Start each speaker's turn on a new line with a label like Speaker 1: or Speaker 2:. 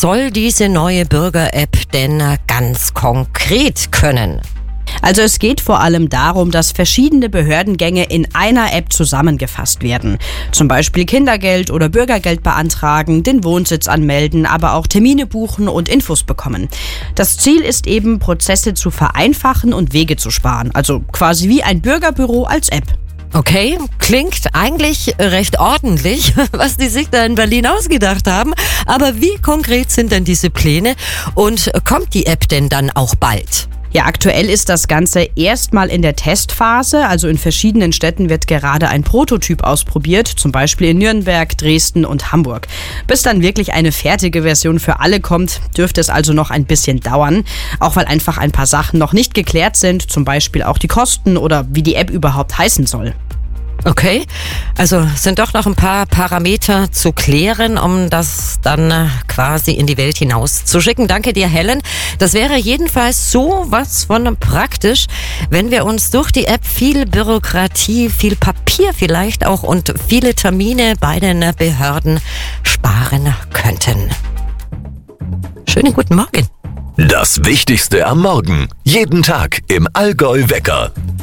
Speaker 1: soll diese neue Bürger-App denn ganz konkret können?
Speaker 2: Also es geht vor allem darum, dass verschiedene Behördengänge in einer App zusammengefasst werden. Zum Beispiel Kindergeld oder Bürgergeld beantragen, den Wohnsitz anmelden, aber auch Termine buchen und Infos bekommen. Das Ziel ist eben, Prozesse zu vereinfachen und Wege zu sparen. Also quasi wie ein Bürgerbüro als App.
Speaker 1: Okay, klingt eigentlich recht ordentlich, was die sich da in Berlin ausgedacht haben. Aber wie konkret sind denn diese Pläne und kommt die App denn dann auch bald?
Speaker 2: Ja, aktuell ist das Ganze erstmal in der Testphase. Also in verschiedenen Städten wird gerade ein Prototyp ausprobiert, zum Beispiel in Nürnberg, Dresden und Hamburg. Bis dann wirklich eine fertige Version für alle kommt, dürfte es also noch ein bisschen dauern. Auch weil einfach ein paar Sachen noch nicht geklärt sind, zum Beispiel auch die Kosten oder wie die App überhaupt heißen soll.
Speaker 1: Okay, also sind doch noch ein paar Parameter zu klären, um das dann quasi in die Welt hinaus zu schicken. Danke dir, Helen. Das wäre jedenfalls sowas von praktisch, wenn wir uns durch die App viel Bürokratie, viel Papier vielleicht auch und viele Termine bei den Behörden sparen könnten. Schönen guten Morgen.
Speaker 3: Das Wichtigste am Morgen. Jeden Tag im Allgäu Wecker.